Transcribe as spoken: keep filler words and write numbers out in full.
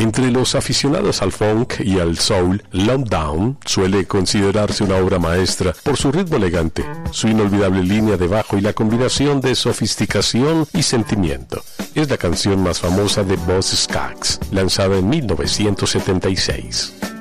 Entre los aficionados al funk y al soul, Love Down suele considerarse una obra maestra por su ritmo elegante, su inolvidable línea de bajo y la combinación de sofisticación y sentimiento. Es la canción más famosa de Buzzcocks, lanzada en mil novecientos setenta y seis.